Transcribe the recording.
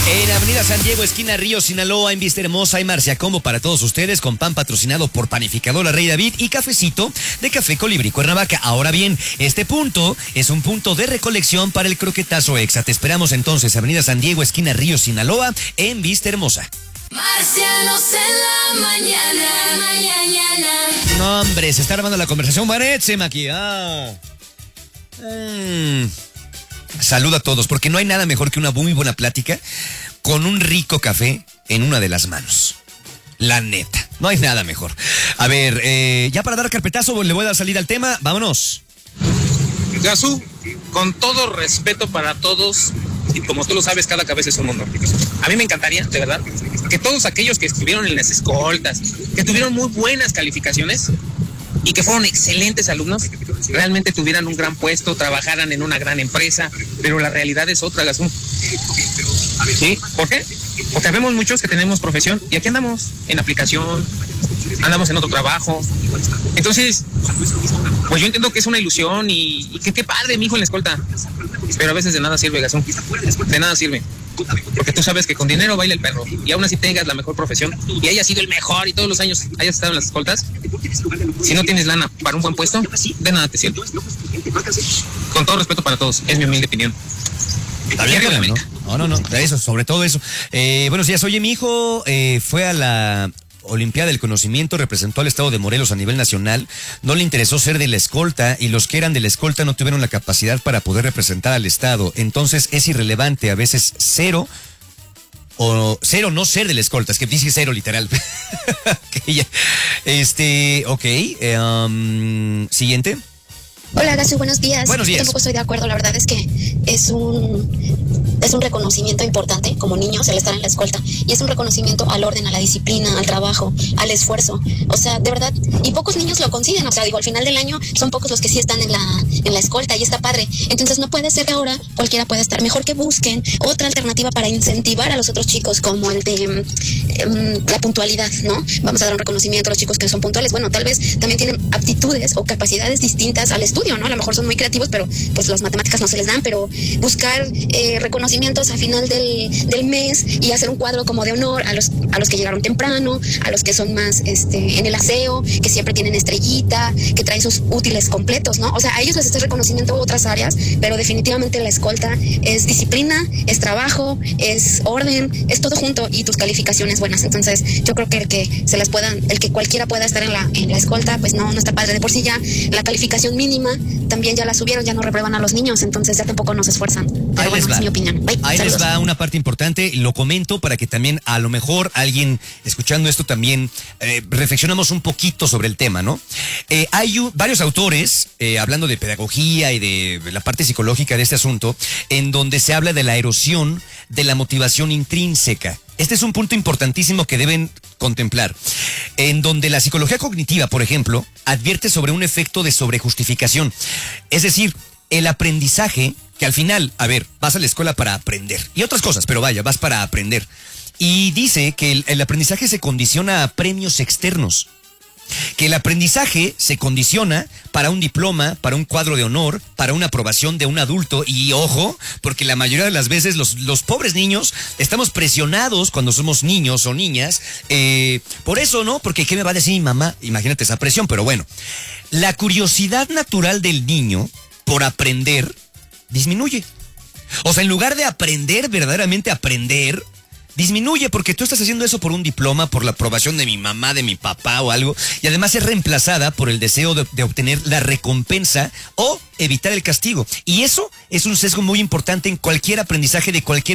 En Avenida San Diego, esquina Río, Sinaloa, en Vista Hermosa, hay Marcia Combo para todos ustedes, con pan patrocinado por Panificadora Rey David y cafecito de Café Colibrí Cuernavaca. Ahora bien, este punto es un punto de recolección para el croquetazo Exa. Te esperamos entonces, Avenida San Diego, esquina Río, Sinaloa, en Vista Hermosa. Marcianos en la mañana. No, hombre, se está armando la conversación. Vanetsem aquí. Salud a todos, porque no hay nada mejor que una muy buena plática con un rico café en una de las manos. La neta, no hay nada mejor. A ver, ya para dar carpetazo, le voy a dar salida al tema. Vámonos. Gazú, con todo respeto para todos, y como tú lo sabes, cada cabeza es un mundo. A mí me encantaría, de verdad, que todos aquellos que estuvieron en las escoltas, que tuvieron muy buenas calificaciones y que fueron excelentes alumnos, realmente tuvieran un gran puesto, trabajaran en una gran empresa, pero la realidad es otra, Gazú. ¿Sí? ¿Por qué? Porque vemos muchos que tenemos profesión y aquí andamos en aplicación, andamos en otro trabajo. Entonces, pues yo entiendo que es una ilusión y que qué padre, mi hijo en la escolta. Pero a veces de nada sirve, Gazú. De nada sirve. Porque tú sabes que con dinero baila el perro. Y aún así tengas la mejor profesión y hayas sido el mejor y todos los años hayas estado en las escoltas, si no tienes lana para un buen puesto, de nada te sirve. Con todo respeto para todos, es mi humilde opinión. Está bien, no, eso, sobre todo eso. Buenos días, oye, mi hijo fue a la Olimpiada del Conocimiento, representó al estado de Morelos a nivel nacional, no le interesó ser de la escolta y los que eran de la escolta no tuvieron la capacidad para poder representar al estado, entonces es irrelevante, a veces cero no ser de la escolta, es que dice cero literal. Siguiente. Hola, Gazú, buenos días. Buenos días. Yo tampoco estoy de acuerdo, la verdad es que es un reconocimiento importante como niños el estar en la escolta y es un reconocimiento al orden, a la disciplina, al trabajo, al esfuerzo. O sea, de verdad, y pocos niños lo consiguen, o sea, digo, al final del año son pocos los que sí están en la escolta y está padre. Entonces no puede ser que ahora cualquiera pueda estar. Mejor que busquen otra alternativa para incentivar a los otros chicos, como el de la puntualidad, ¿no? Vamos a dar un reconocimiento a los chicos que son puntuales. Bueno, tal vez también tienen aptitudes o capacidades distintas al estudio, ¿no? A lo mejor son muy creativos, pero pues las matemáticas no se les dan, pero buscar reconocimientos a final del mes y hacer un cuadro como de honor a los que llegaron temprano, a los que son más en el aseo, que siempre tienen estrellita, que traen sus útiles completos, ¿no? O sea, a ellos les está reconocimiento otras áreas, pero definitivamente la escolta es disciplina, es trabajo, es orden, es todo junto y tus calificaciones buenas. Entonces, yo creo que el que cualquiera pueda estar en la escolta, pues no está padre. De por sí ya la calificación mínima también ya la subieron, ya no reprueban a los niños, entonces ya tampoco nos esfuerzan. Pero bueno, es mi opinión. Bye. Ahí Saludos. les va una parte importante, lo comento para que también a lo mejor alguien escuchando esto también reflexionamos un poquito sobre el tema, ¿no? Hay varios autores hablando de pedagogía y de la parte psicológica de este asunto, en donde se habla de la erosión de la motivación intrínseca. Este es un punto importantísimo que deben contemplar, en donde la psicología cognitiva, por ejemplo, advierte sobre un efecto de sobrejustificación. Es decir, el aprendizaje, que al final, a ver, vas a la escuela para aprender, y otras cosas, pero vaya, vas para aprender. Y dice que el aprendizaje se condiciona a premios externos. Que el aprendizaje se condiciona para un diploma, para un cuadro de honor, para una aprobación de un adulto. Y ojo, porque la mayoría de las veces los pobres niños estamos presionados cuando somos niños o niñas. Por eso, ¿no? Porque ¿qué me va a decir mi mamá? Imagínate esa presión, pero bueno. La curiosidad natural del niño por aprender disminuye. O sea, en lugar de aprender, verdaderamente aprender, disminuye, porque tú estás haciendo eso por un diploma, por la aprobación de mi mamá, de mi papá o algo, y además es reemplazada por el deseo de obtener la recompensa o evitar el castigo. Y eso es un sesgo muy importante en cualquier aprendizaje de cualquier